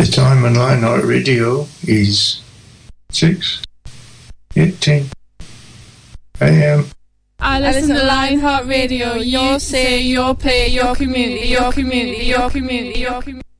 The time on Lionheart Radio is 6:18 a.m. I listen to Lionheart Radio. Your say, your play, your community, your community, your community, your community.